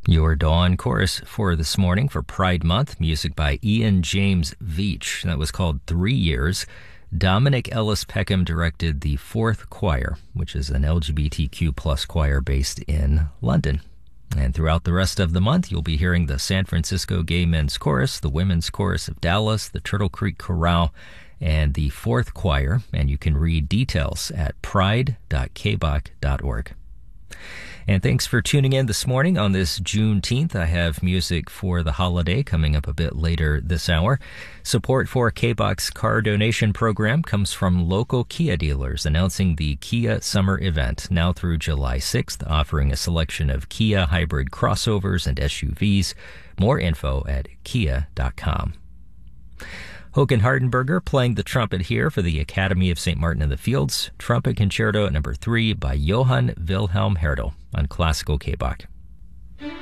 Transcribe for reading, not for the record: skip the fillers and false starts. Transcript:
Your Dawn Chorus for this morning for Pride Month, music by Ian James Veach. That was called 3 Years. Dominic Ellis Peckham directed the Fourth Choir, which is an LGBTQ plus choir based in London. And throughout the rest of the month, you'll be hearing the San Francisco Gay Men's Chorus, the Women's Chorus of Dallas, the Turtle Creek Chorale, and the Fourth Choir. And you can read details at pride.kbach.org. And thanks for tuning in this morning on this Juneteenth. I have music for the holiday coming up a bit later this hour. Support for KBach's car donation program comes from local Kia dealers announcing the Kia Summer Event now through July 6th, offering a selection of Kia hybrid crossovers and SUVs. More info at kia.com. Håkan Hardenberger playing the trumpet here for the Academy of St. Martin in the Fields. Trumpet Concerto No. 3 by Johann Wilhelm Hertel on Classical KBach.